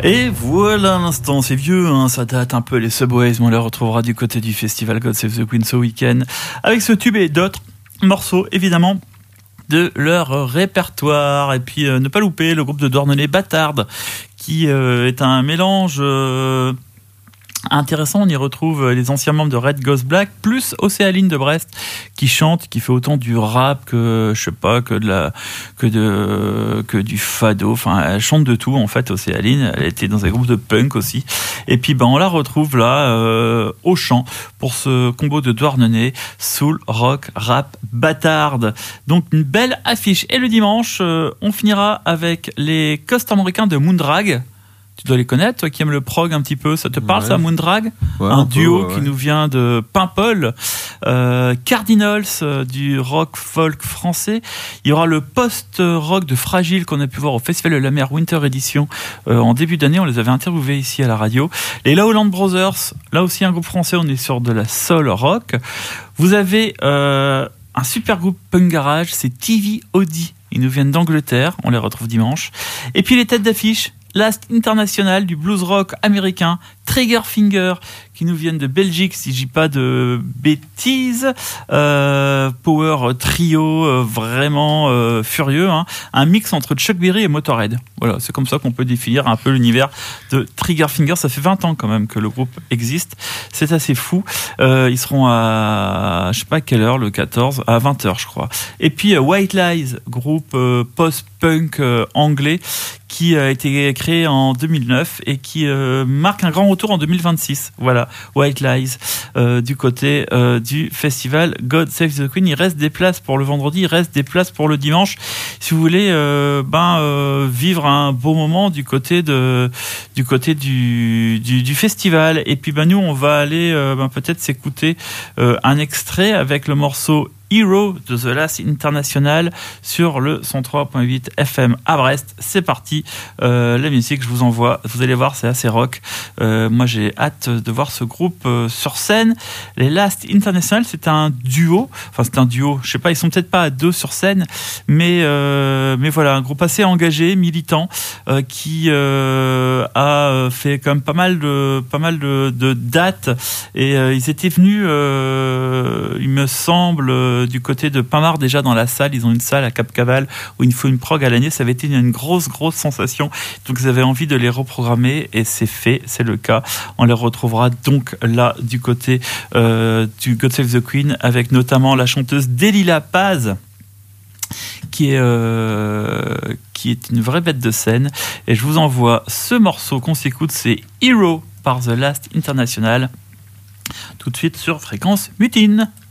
Et voilà l'instant, c'est vieux, hein, ça date un peu les Subways, mais on les retrouvera du côté du festival God Save the Queen ce week-end, avec ce tube et d'autres morceaux, évidemment, de leur répertoire. Et puis, ne pas louper le groupe de Douarnenez Bâtarde, qui est un mélange... intéressant, on y retrouve les anciens membres de Red Ghost Black plus Océaline de Brest qui chante, qui fait autant du rap que je sais pas que du fado, enfin elle chante de tout en fait. Océaline, elle était dans un groupe de punk aussi. Et puis on la retrouve là au chant pour ce combo de Douarnenez, soul, rock, rap, bâtarde. Donc une belle affiche. Et le dimanche, on finira avec les costarmoricains de Moondrag. Tu dois les connaître, toi qui aimes le prog un petit peu. Ça te parle, ça, Moondrag? Un duo qui nous vient de Paimpol. Cardinals, du rock folk français. Il y aura le post-rock de Fragile qu'on a pu voir au Festival de la Mer Winter Edition en début d'année. On les avait interviewés ici à la radio. Les Lowland Brothers, là aussi un groupe français. On est sur de la soul rock. Vous avez un super groupe punk garage, c'est TV Audi. Ils nous viennent d'Angleterre. On les retrouve dimanche. Et puis les têtes d'affiche, Last International, du blues rock américain, Triggerfinger, qui nous viennent de Belgique, si je dis pas de bêtises, power trio vraiment furieux, hein. Un mix entre Chuck Berry et Motorhead. Voilà, c'est comme ça qu'on peut définir un peu l'univers de Triggerfinger. Ça fait 20 ans quand même que le groupe existe, c'est assez fou. Ils seront à, je sais pas quelle heure, le 14, à 20h je crois. Et puis White Lies, groupe post-punk anglais, qui a été créé en 2009 et qui marque un grand retour en 2026. Voilà, White Lies, du côté du festival God Save the Queen. Il reste des places pour le vendredi, il reste des places pour le dimanche. Si vous voulez vivre un beau moment du côté du festival. Et puis nous, on va aller peut-être s'écouter un extrait avec le morceau Hero de The Last International sur le 103.8 FM à Brest. C'est parti, la musique je vous envoie, vous allez voir, c'est assez rock. Moi j'ai hâte de voir ce groupe sur scène. Les Last International, c'est un duo, je sais pas, ils sont peut-être pas à deux sur scène, mais voilà, un groupe assez engagé, militant, qui a fait quand même pas mal de dates, et ils étaient venus, il me semble, du côté de Pinmar déjà dans la salle. Ils ont une salle à Cap-Caval où il faut une prog à l'année. Ça avait été une grosse sensation. Donc ils avaient envie de les reprogrammer et c'est fait, c'est le cas. On les retrouvera donc là du côté du God Save the Queen avec notamment la chanteuse Delilah Paz qui est une vraie bête de scène. Et je vous envoie ce morceau qu'on s'écoute, c'est Hero par The Last International. Tout de suite sur Fréquence Mutine.